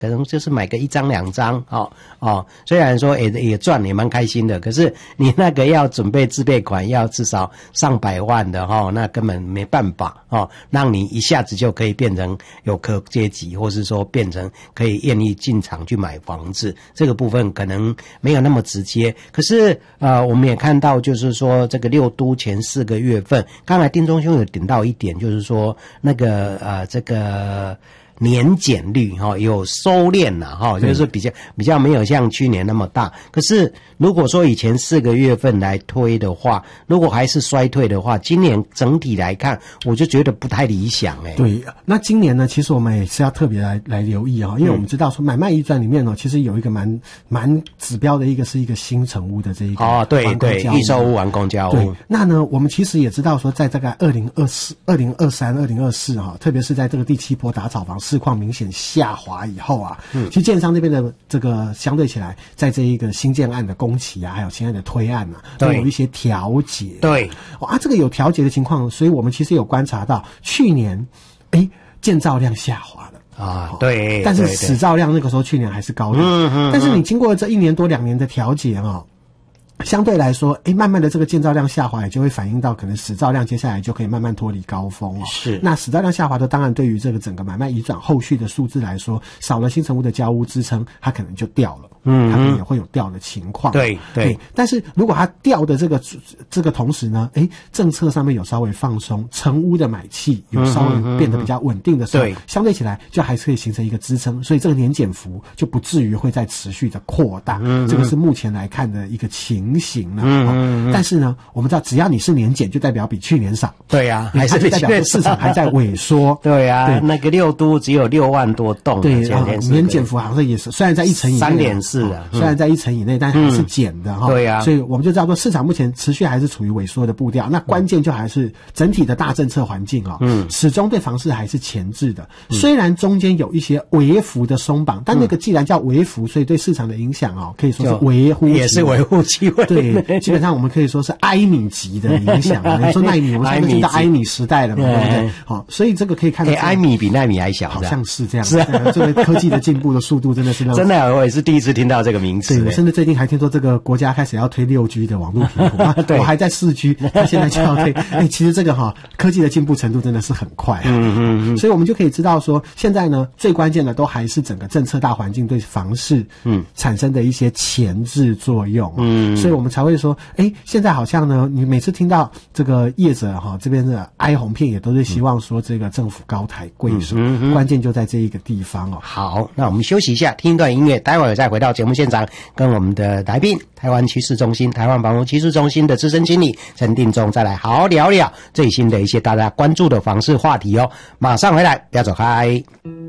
可能就是买个1张2张虽然说也赚也蛮开心的，可是你那个要准备自备款要至少上百万的那根本没办法让你一下子就可以变成有客阶级，或是说变成可以愿意进场去买房子，这个部分可能没有那么直接。可是我们也看到就是说这个6都前4个月份，刚才丁中兄有点到一点，就是说那个这个年减率有收敛了就是比较没有像去年那么大。可是如果说以前4个月份来推的话，如果还是衰退的话，今年整体来看我就觉得不太理想对，那今年呢其实我们也是要特别来留意因为我们知道说买卖移转里面其实有一个蛮指标的是一个新成屋的这一个对预售屋完工交屋。 对，那呢我们其实也知道说在这个2023、2024特别是在这个第7波打炒房市况明显下滑以后其实建商那边的这个相对起来，在这一个新建案的工期还有新案的推案都有一些调节。 对这个有调节的情况，所以我们其实有观察到去年建造量下滑了对， 但是使造量那个时候去年还是高的但是你经过这1年多2年的调节相对来说慢慢的这个建造量下滑，也就会反映到可能使造量接下来就可以慢慢脱离高峰是， 那使造量下滑的当然对于这个整个买卖移转后续的数字来说，少了新成屋的交屋支撑，它可能就掉了它可能也会有掉的情况。 对， 但是如果它掉的这个同时呢政策上面有稍微放松，成屋的买气有稍微变得比较稳定的时候相对起来就还是可以形成一个支撑，所以这个年减幅就不至于会再持续的扩大这个是目前来看的一个情形但是呢我们知道只要你是年减就代表比去年少。 对还是代表市场还在萎缩。 对那个6都只有6万多栋对年减幅好像也是虽然在1成以内 3.4 虽然在1成以内但还是减的对所以我们就知道说市场目前持续还是处于萎缩的步调，那关键就还是整体的大政策环境始终对房市还是钳制的虽然中间有一些微幅的松绑但那个既然叫微幅，所以对市场的影响可以说是微乎也是微乎其微。 对，基本上我们可以说是埃米级的影响你说奈米，我们现在进到埃米时代了嘛，对不对？所以这个可以看到埃米比奈米还小， 好像是这样。是这个科技的进步的速度真的是真的，我也是第一次听到这个名词。 对，我甚至最近还听说这个国家开始要推6G 的网络频谱我还在4G 他现在就要推其实这个科技的进步程度真的是很快所以我们就可以知道说现在呢最关键的都还是整个政策大环境对房市产生的一些钳制作用所以我们才会说现在好像呢你每次听到这个业者这边的哀鸿遍野都是希望说这个政府高抬贵手关键就在这一个地方好，那我们休息一下听一段音乐，待会儿再回到节目现场，跟我们的来宾台湾趋势中心台湾房屋趋势中心的资深经理陈定中再来好好聊聊最新的一些大家关注的房市话题马上回来，不要走开。